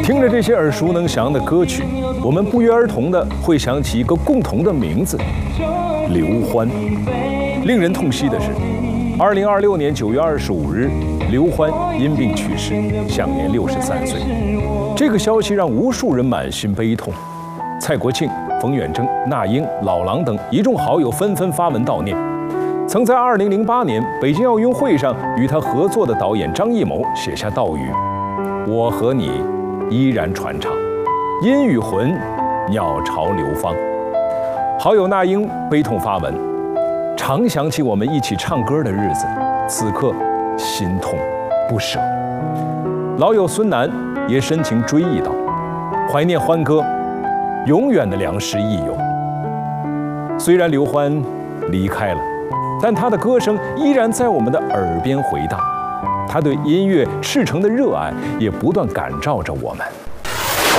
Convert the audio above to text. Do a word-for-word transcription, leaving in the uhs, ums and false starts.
听着这些耳熟能详的歌曲，我们不约而同地会想起一个共同的名字——刘欢。令人痛惜的是，二零二六年九月二十五日，刘欢因病去世，享年六十三岁。这个消息让无数人满心悲痛。蔡国庆、冯远征、那英、老狼等一众好友纷纷发文悼念。曾在二零零八年北京奥运会上与他合作的导演张艺谋写下悼语：“我和你依然传唱，音与魂，鸟巢流芳。”好友那英悲痛发文：“常想起我们一起唱歌的日子，此刻心痛不舍。”老友孙楠也深情追忆道：“怀念欢歌，永远的良师益友。”虽然刘欢离开了，但他的歌声依然在我们的耳边回荡，他对音乐赤诚的热爱也不断感召着我们。